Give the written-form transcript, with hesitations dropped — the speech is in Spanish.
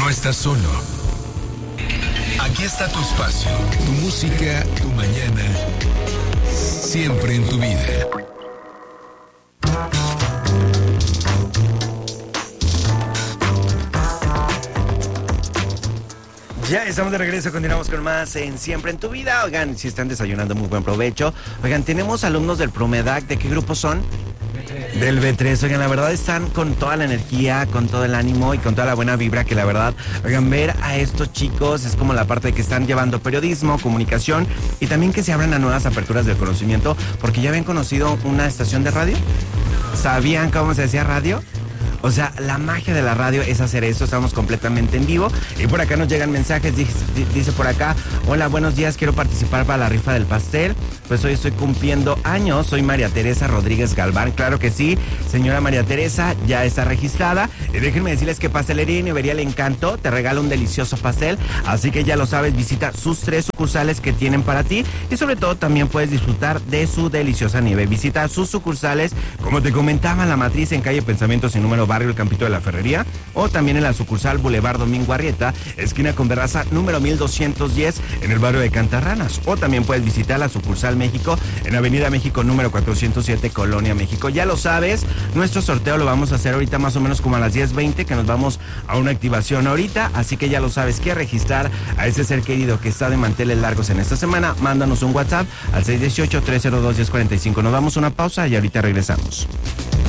No estás solo. Aquí está tu espacio, tu música, tu mañana, siempre en tu vida. Ya estamos de regreso, continuamos con más en Siempre en tu Vida. Oigan, si están desayunando, muy buen provecho. Oigan, tenemos alumnos del Promedac. ¿De qué grupo son? Del B3. Oigan, la verdad están con toda la energía, con todo el ánimo y con toda la buena vibra que la verdad, oigan, ver a estos chicos es como la parte de que están llevando periodismo, comunicación y también que se abran a nuevas aperturas del conocimiento, porque ya habían conocido una estación de radio. ¿Sabían cómo se decía radio? O sea, la magia de la radio es hacer eso, estamos completamente en vivo. Y por acá nos llegan mensajes, dice por acá: hola, buenos días, quiero participar para la rifa del pastel. Pues hoy estoy cumpliendo años, soy María Teresa Rodríguez Galván. Claro que sí, señora María Teresa, ya está registrada. Y déjenme decirles que Pastelería y Nevería El Encanto te regala un delicioso pastel. Así que ya lo sabes, visita sus 3 sucursales que tienen para ti. Y sobre todo también puedes disfrutar de su deliciosa nieve. Visita sus sucursales, como te comentaba, La Matriz en calle Pensamiento sin número, barrio El Campito de la Ferrería, o también en la sucursal Boulevard Domingo Arrieta, esquina con Terraza número 1210 en el barrio de Cantarranas, o también puedes visitar la sucursal México en Avenida México número 407, Colonia México. Ya lo sabes, nuestro sorteo lo vamos a hacer ahorita más o menos como a las 10:20, que nos vamos a una activación ahorita, así que ya lo sabes, que registrar a ese ser querido que está de manteles largos en esta semana, mándanos un WhatsApp al 618-302-1045. Nos damos una pausa y ahorita regresamos.